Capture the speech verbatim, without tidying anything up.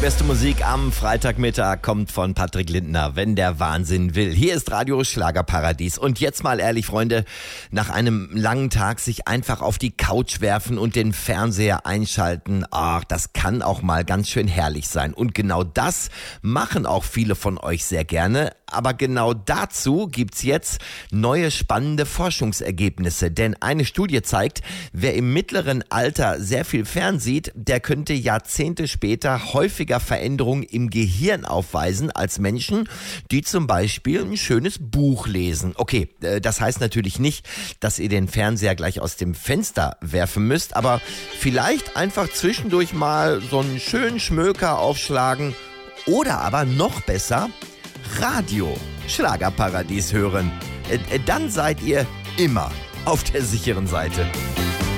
beste Musik am Freitagmittag kommt von Patrick Lindner, wenn der Wahnsinn will. Hier ist Radio Schlagerparadies. Und jetzt mal ehrlich, Freunde, nach einem langen Tag sich einfach auf die Couch werfen und den Fernseher einschalten, ach, das kann auch mal ganz schön herrlich sein. Und genau das machen auch viele von euch sehr gerne. Aber genau dazu gibt's jetzt neue spannende Forschungsergebnisse. Denn eine Studie zeigt, wer im mittleren Alter sehr viel fernsieht, der könnte Jahrzehnte später häufiger Veränderungen im Gehirn aufweisen als Menschen, die zum Beispiel ein schönes Buch lesen. Okay, das heißt natürlich nicht, dass ihr den Fernseher gleich aus dem Fenster werfen müsst, aber vielleicht einfach zwischendurch mal so einen schönen Schmöker aufschlagen oder aber noch besser Radio Schlagerparadies hören. Dann seid ihr immer auf der sicheren Seite.